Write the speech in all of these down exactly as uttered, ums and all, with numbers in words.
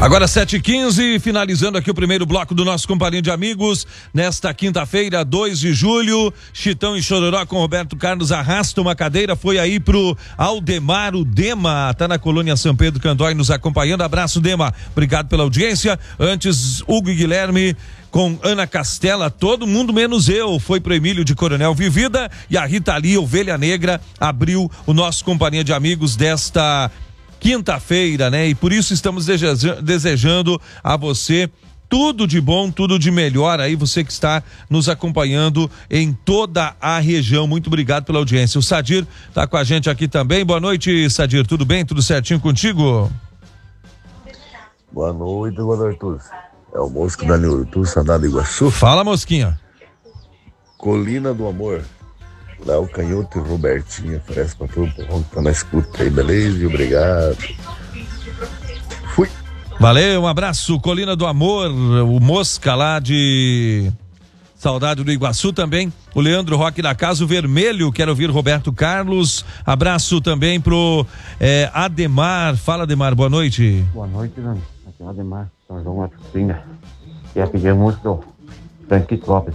Agora sete e quinze, finalizando aqui o primeiro bloco do nosso Companhia de Amigos, nesta quinta-feira, dois de julho, Chitão e Chororó com Roberto Carlos arrasta uma cadeira, foi aí pro Aldemar, o Dema, tá na colônia São Pedro Candói nos acompanhando, abraço Dema, obrigado pela audiência. Antes, Hugo e Guilherme com Ana Castela, todo mundo menos eu, foi pro Emílio de Coronel Vivida, e a Rita Lee, Ovelha Negra, abriu o nosso Companhia de Amigos desta quinta-feira, né? E por isso estamos desejando a você tudo de bom, tudo de melhor aí, você que está nos acompanhando em toda a região. Muito obrigado pela audiência. O Sadir tá com a gente aqui também. Boa noite, Sadir. Tudo bem? Tudo certinho contigo? Boa noite, boa noite a todos. É o Mosco da Neurutu, Saudade Iguaçu. Fala, Mosquinha. Colina do Amor. Léo Canhoto e Robertinho, oferece pra todo mundo que tá na escuta aí, beleza? E obrigado. Fui. Valeu, um abraço, Colina do Amor, o Mosca lá de Saudade do Iguaçu também, o Leandro Roque da Casa, o Vermelho, quero ouvir Roberto Carlos, abraço também pro é, Ademar, fala Ademar, boa noite. Boa noite, Dani, aqui é o Ademar, São João Matucina, e aqui é a música do Frank Lopes,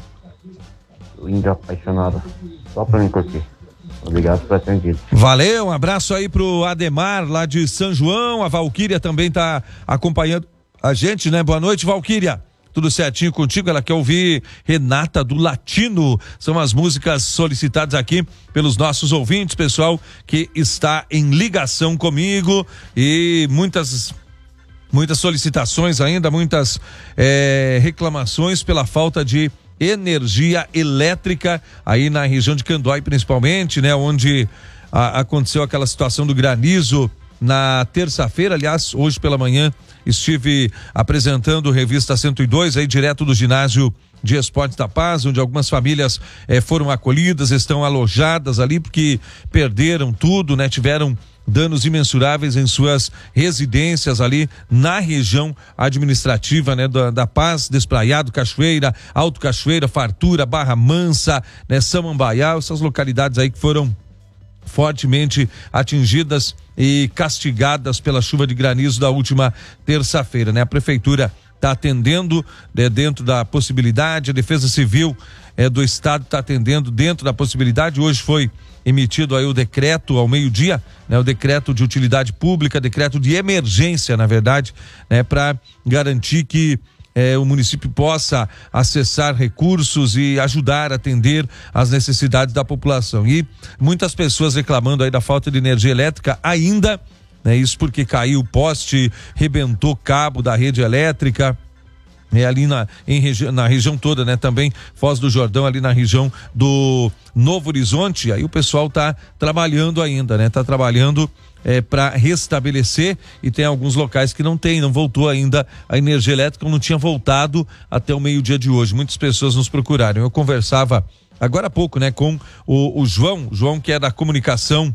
lindo apaixonado. Só pra mim curtir. Obrigado por atender. Valeu, um abraço aí pro Ademar, lá de São João. A Valquíria também tá acompanhando a gente, né? Boa noite, Valquíria. Tudo certinho contigo? Ela quer ouvir Renata do Latino. São as músicas solicitadas aqui pelos nossos ouvintes, pessoal que está em ligação comigo, e muitas muitas solicitações ainda, muitas é, reclamações pela falta de energia elétrica aí na região de Candói, principalmente, né? Onde a, aconteceu aquela situação do granizo na terça-feira. Aliás, hoje pela manhã estive apresentando Revista cento e dois aí direto do ginásio de Esportes da Paz, onde algumas famílias eh, foram acolhidas, estão alojadas ali porque perderam tudo, né? Tiveram danos imensuráveis em suas residências ali na região administrativa, né? Da, da Paz, Despraiado, Cachoeira, Alto Cachoeira, Fartura, Barra Mansa, né? Samambaiá, essas localidades aí que foram fortemente atingidas e castigadas pela chuva de granizo da última terça-feira, né? A prefeitura está atendendo, né, dentro da possibilidade, a Defesa Civil eh, do Estado está atendendo dentro da possibilidade. Hoje foi emitido aí o decreto ao meio-dia, né, o decreto de utilidade pública, decreto de emergência, na verdade, né, para garantir que eh, o município possa acessar recursos e ajudar a atender as necessidades da população. E muitas pessoas reclamando aí da falta de energia elétrica ainda, né, isso porque caiu o poste, rebentou cabo da rede elétrica. É ali na, em regi na região toda, né? Também Foz do Jordão, ali na região do Novo Horizonte, aí o pessoal tá trabalhando ainda, né? Tá trabalhando é, para restabelecer, e tem alguns locais que não tem, não voltou ainda a energia elétrica, não tinha voltado até o meio-dia de hoje. Muitas pessoas nos procuraram. Eu conversava agora há pouco, né? Com o, o João, João que é da comunicação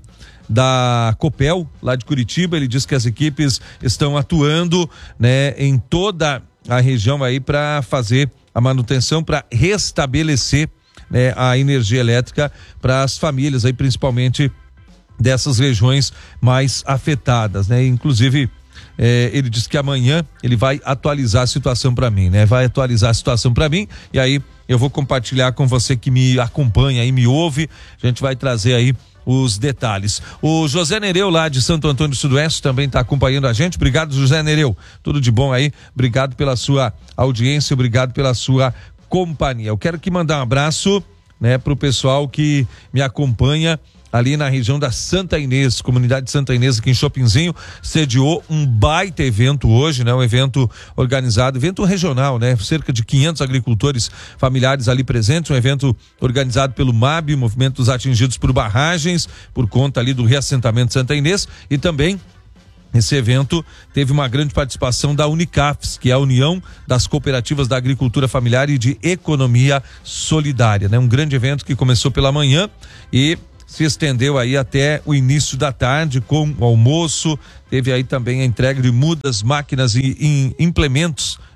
da Copel, lá de Curitiba. Ele diz que as equipes estão atuando, né? Em toda a região aí para fazer a manutenção, para restabelecer, né, a energia elétrica para as famílias aí, principalmente dessas regiões mais afetadas, né? Inclusive eh, ele disse que amanhã ele vai atualizar a situação para mim, né? Vai atualizar a situação para mim, e aí eu vou compartilhar com você que me acompanha e me ouve. A gente vai trazer aí os detalhes. O José Nereu, lá de Santo Antônio do Sudoeste, também está acompanhando a gente. Obrigado, José Nereu, tudo de bom aí, obrigado pela sua audiência, obrigado pela sua companhia. Eu quero aqui mandar um abraço, né, pro pessoal que me acompanha ali na região da Santa Inês, comunidade de Santa Inês, aqui em Chopinzinho, sediou um baita evento hoje, né? Um evento organizado, evento regional, né? Cerca de quinhentos agricultores familiares ali presentes, um evento organizado pelo M A B, Movimento dos Atingidos por Barragens, por conta ali do reassentamento de Santa Inês, e também esse evento teve uma grande participação da Unicafs, que é a União das Cooperativas da Agricultura Familiar e de Economia Solidária, né? Um grande evento que começou pela manhã e se estendeu aí até o início da tarde com o almoço. Teve aí também a entrega de mudas, máquinas e, e implementos,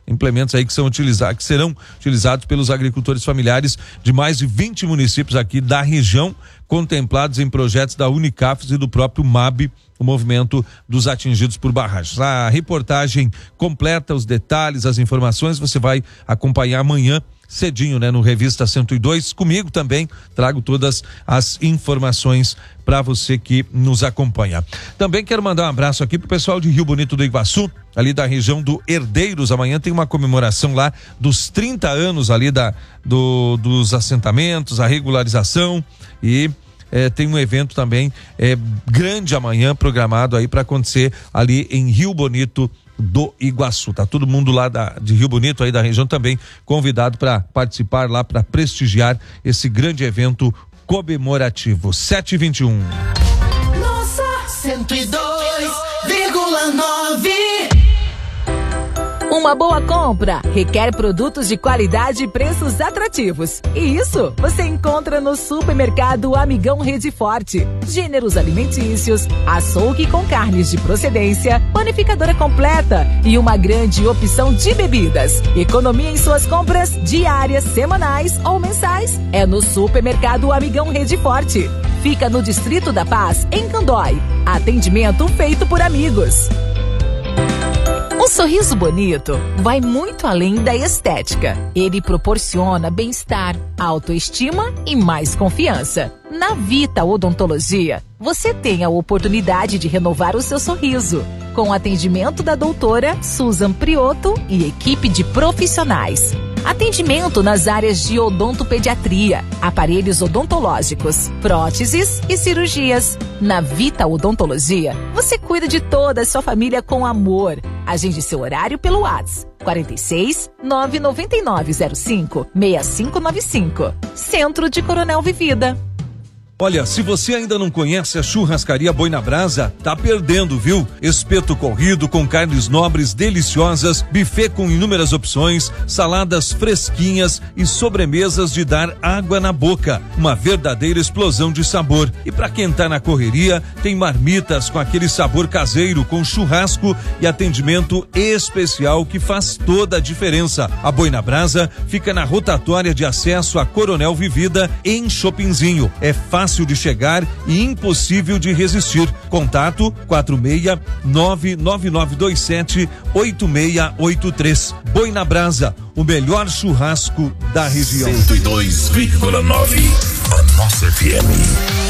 implementos aí que são utilizados, que serão utilizados pelos agricultores familiares de mais de vinte municípios aqui da região, contemplados em projetos da Unicafes e do próprio M A B, o movimento dos atingidos por barragens. A reportagem completa, os detalhes, as informações, você vai acompanhar amanhã cedinho, né, no Revista cento e dois, comigo também, trago todas as informações para você que nos acompanha. Também quero mandar um abraço aqui pro pessoal de Rio Bonito do Iguaçu, ali da região do Herdeiros. Amanhã tem uma comemoração lá dos trinta anos ali da, do, dos assentamentos, a regularização, e É, tem um evento também é, grande amanhã programado aí para acontecer ali em Rio Bonito do Iguaçu. Tá todo mundo lá da, de Rio Bonito aí da região também convidado para participar lá, para prestigiar esse grande evento comemorativo. sete e vinte e um. Nossa, cento e dois vírgula nove. Uma boa compra requer produtos de qualidade e preços atrativos. E isso você encontra no Supermercado Amigão Rede Forte. Gêneros alimentícios, açougue com carnes de procedência, panificadora completa e uma grande opção de bebidas. Economia em suas compras diárias, semanais ou mensais é no Supermercado Amigão Rede Forte. Fica no Distrito da Paz, em Candói. Atendimento feito por amigos. Um sorriso bonito vai muito além da estética. Ele proporciona bem-estar, autoestima e mais confiança. Na Vita Odontologia, você tem a oportunidade de renovar o seu sorriso, com atendimento da doutora Susan Priotto e equipe de profissionais. Atendimento nas áreas de odontopediatria, aparelhos odontológicos, próteses e cirurgias. Na Vita Odontologia, você cuida de toda a sua família com amor. Agende seu horário pelo WhatsApp quarenta e seis, nove nove nove zero cinco, seis cinco nove cinco. Centro de Coronel Vivida. Olha, se você ainda não conhece a Churrascaria Boi na Brasa, tá perdendo, viu? Espeto corrido com carnes nobres deliciosas, buffet com inúmeras opções, saladas fresquinhas e sobremesas de dar água na boca. Uma verdadeira explosão de sabor. E pra quem tá na correria, tem marmitas com aquele sabor caseiro, com churrasco e atendimento especial que faz toda a diferença. A Boi na Brasa fica na rotatória de acesso a Coronel Vivida, em Chopinzinho. É fácil Fácil de chegar e impossível de resistir. Contato quatro seis nove nove nove dois sete oito seis oito três. Boi na Brasa, o melhor churrasco da região. cento e dois vírgula nove, a nossa F M.